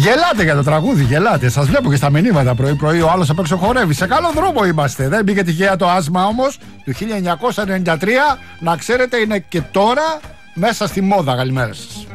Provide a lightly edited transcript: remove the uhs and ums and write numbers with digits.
Γελάτε για το τραγούδι, γελάτε. Σας βλέπω και στα μηνύματα πρωί-πρωί. Ο άλλος απ' έξω χορεύει. Σε καλό δρόμο είμαστε. Δεν μπήκε τυχαία το άσμα όμως του 1993. Να ξέρετε, είναι και τώρα μέσα στη μόδα. Καλημέρα σας.